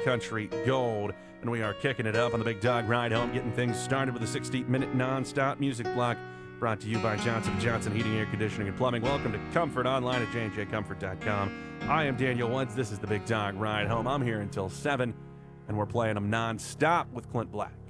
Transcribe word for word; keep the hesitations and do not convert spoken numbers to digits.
Country Gold. And we are kicking it up on the Big Dog Ride Home, getting things started with a sixty-minute non-stop music block brought to you by Johnson and Johnson Heating, Air Conditioning, and Plumbing. Welcome to Comfort Online at j and j comfort dot com. I am Daniel Woods. This is the Big Dog Ride Home. I'm here until seven, and we're playing them non-stop with Clint Black.